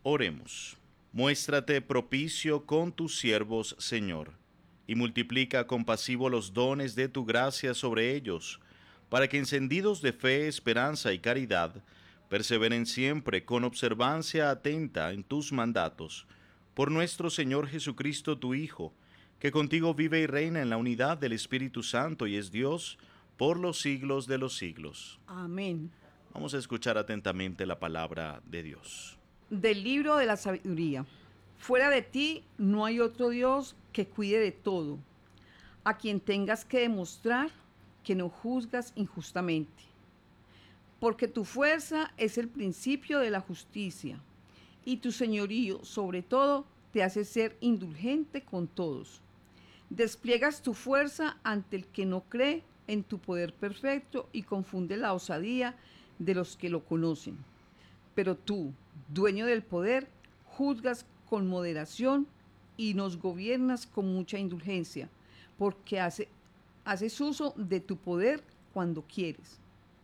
Oremos. Muéstrate propicio con tus siervos, Señor, y multiplica compasivo los dones de tu gracia sobre ellos, para que encendidos de fe, esperanza y caridad, perseveren siempre con observancia atenta en tus mandatos. Por nuestro Señor Jesucristo, tu Hijo, que contigo vive y reina en la unidad del Espíritu Santo y es Dios por los siglos de los siglos. Amén. Vamos a escuchar atentamente la palabra de Dios. Del libro de la sabiduría. Fuera de ti no hay otro Dios que cuide de todo, a quien tengas que demostrar que no juzgas injustamente. Porque tu fuerza es el principio de la justicia, y tu señorío, sobre todo, te hace ser indulgente con todos. Despliegas tu fuerza ante el que no cree en tu poder perfecto y confunde la osadía de los que lo conocen. Pero tú, dueño del poder, juzgas con moderación y nos gobiernas con mucha indulgencia, porque haces uso de tu poder cuando quieres.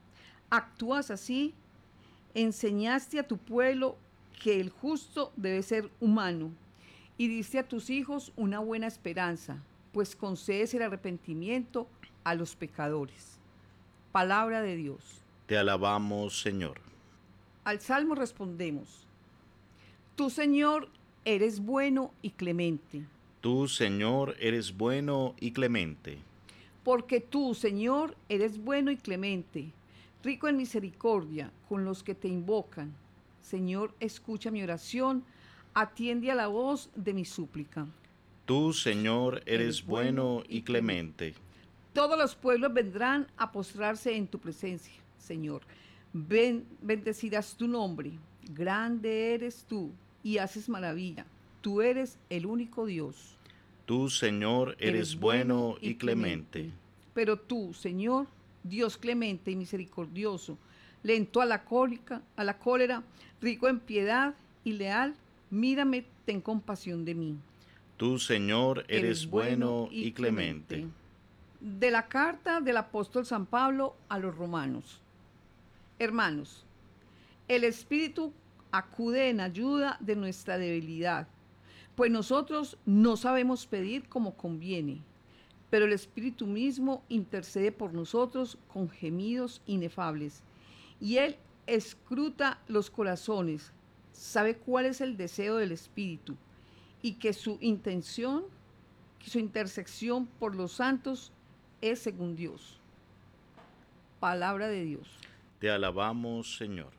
Actúas así, enseñaste a tu pueblo que el justo debe ser humano y diste a tus hijos una buena esperanza, pues concedes el arrepentimiento a los pecadores. Palabra de Dios. Te alabamos, Señor. Al salmo respondemos: Tú, Señor, eres bueno y clemente, Tú, Señor, eres bueno y clemente. porque tú, Señor, eres bueno y clemente, rico en misericordia con los que te invocan. Señor, escucha mi oración, atiende a la voz de mi súplica. Tú, Señor, Eres eres bueno bueno y y clemente. clemente. Todos los pueblos vendrán a postrarse en tu presencia, Señor. Bendecirás tu nombre. Grande eres tú y haces maravilla. Tú eres el único Dios. Tú, Señor, Eres eres bueno bueno y y clemente. clemente. Pero tú, Señor, Dios clemente y misericordioso, lento a la cólera, rico en piedad y leal, mírame, ten compasión de mí. Tú, Señor, Eres eres bueno bueno y y clemente. clemente. De la carta del apóstol San Pablo a los romanos. Hermanos, el Espíritu acude en ayuda de nuestra debilidad, pues nosotros no sabemos pedir como conviene, pero el Espíritu mismo intercede por nosotros con gemidos inefables. Y Él escruta los corazones, sabe cuál es el deseo del Espíritu y que su intención, que su intersección por los santos es según Dios. Palabra de Dios. Te alabamos, Señor.